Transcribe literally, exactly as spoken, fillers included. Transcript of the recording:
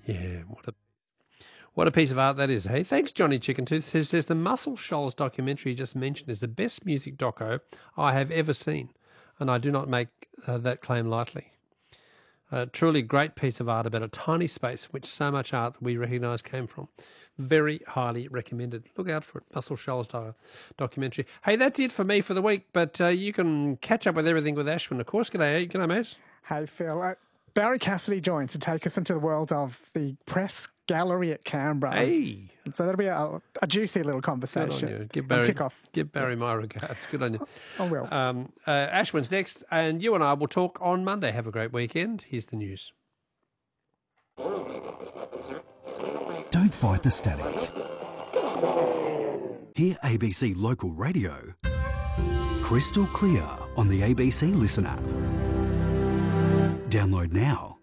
Yeah, what a what a piece of art that is. Hey, thanks, Johnny Chicken Tooth. Says, says the Muscle Shoals documentary you just mentioned is the best music doco I have ever seen, and I do not make uh, that claim lightly. A truly great piece of art about a tiny space in which so much art that we recognise came from. Very highly recommended. Look out for it. Muscle Shoals documentary. Hey, that's it for me for the week, but uh, you can catch up with everything with Ashwin, of course. G'day, g'day, mate. Hey, Phil. Uh, Barry Cassidy joins to take us into the world of the press gallery at Canberra. Hey. So that'll be a, a juicy little conversation. Good on you. Give Barry, kick off. give Barry my regards. Good on you. Oh, well. Um, uh, Ashwin's next, and you and I will talk on Monday. Have a great weekend. Here's the news. Don't fight the static. Hear A B C Local Radio crystal clear on the A B C Listen app. Download now.